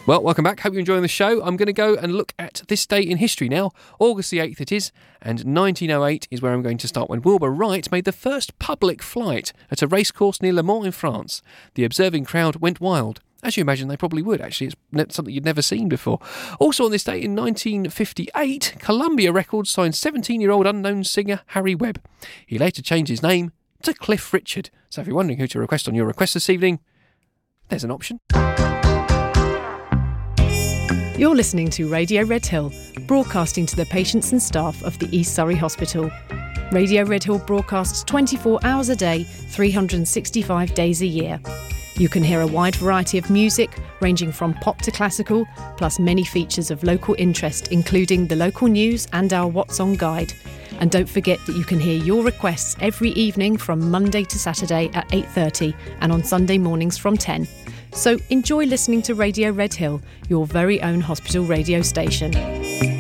Well, welcome back. Hope you're enjoying the show. I'm going to go and look at this date in history now. August the 8th it is, and 1908 is where I'm going to start, when Wilbur Wright made the first public flight at a racecourse near Le Mans in France. The observing crowd went wild. As you imagine, they probably would, actually. It's something you'd never seen before. Also on this date in 1958, Columbia Records signed 17-year-old unknown singer Harry Webb. He later changed his name to Cliff Richard. So if you're wondering who to request on your request this evening, there's an option. You're listening to Radio Red Hill, broadcasting to the patients and staff of the East Surrey Hospital. Radio Red Hill broadcasts 24 hours a day, 365 days a year. You can hear a wide variety of music, ranging from pop to classical, plus many features of local interest, including the local news and our What's On guide. And don't forget that you can hear your requests every evening from Monday to Saturday at 8:30 and on Sunday mornings from 10. So enjoy listening to Radio Red Hill, your very own hospital radio station.